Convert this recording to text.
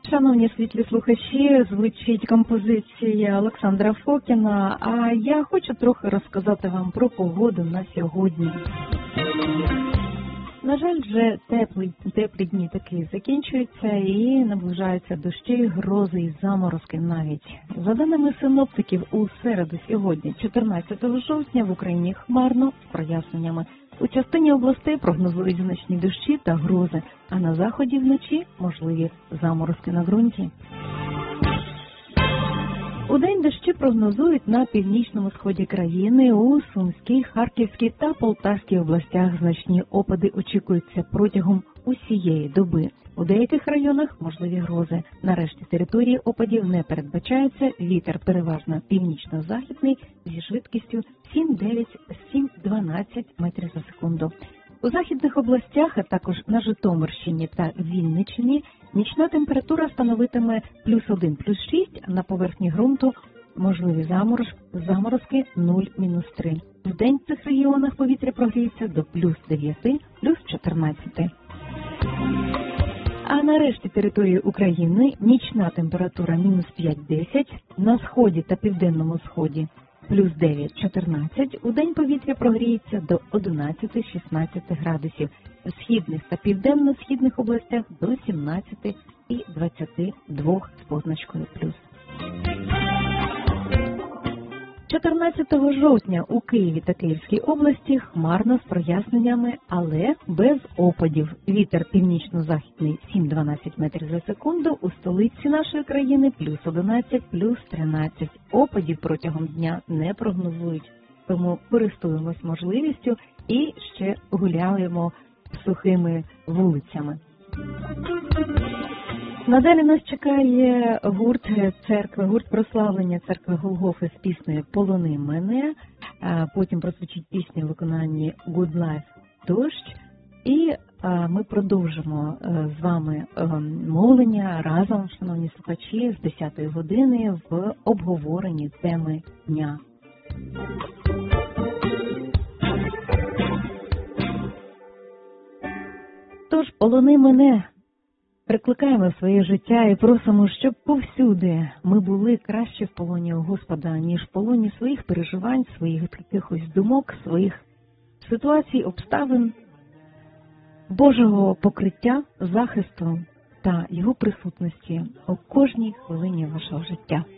Шановні світлі слухачі, звучить композиція Олександра Фокіна, а я хочу трохи розказати вам про погоду на сьогодні. На жаль, вже теплі дні таки закінчуються і наближаються дощі, грози і заморозки навіть. За даними синоптиків, у середу сьогодні, 14 жовтня, в Україні хмарно з проясненнями. У частині областей прогнозують значні дощі та грози, а на заході вночі можливі заморозки на ґрунті. Удень дощі прогнозують на північному сході країни, у Сумській, Харківській та Полтавській областях. Значні опади очікуються протягом усієї доби. У деяких районах можливі грози. На решті території опадів не передбачається. Вітер переважно північно-західний зі швидкістю 7-9-7-12 метрів за секунду. У західних областях, а також на Житомирщині та Вінниччині, нічна температура становитиме +1, +6, а на поверхні ґрунту можливі заморозки 0-3. Вдень в цих регіонах повітря прогріється до +9, +14. А на решті території України нічна температура -5-10, на сході та південному сході +9-14, удень повітря прогріється до 11-16 градусів, в східних та південно-східних областях до 17 і 22 з позначкою плюс. 14 жовтня у Києві та Київській області хмарно з проясненнями, але без опадів. Вітер північно-західний 7-12 метрів за секунду, у столиці нашої країни +11, +13. Опадів протягом дня не прогнозують, тому користуємось можливістю і ще гуляємо сухими вулицями. Надалі нас чекає гурт прославлення церкви Голгофи з піснею «Полони мене», потім прозвучить пісня в виконанні «Good Life» «Дощ», і ми продовжимо з вами мовлення разом, шановні слухачі, з 10-ї години в обговоренні теми дня. Тож, полони мене. Прикликаємо своє життя і просимо, щоб повсюди ми були краще в полоні у Господа, ніж в полоні своїх переживань, своїх якихось думок, своїх ситуацій, обставин, Божого покриття, захисту та Його присутності у кожній хвилині вашого життя.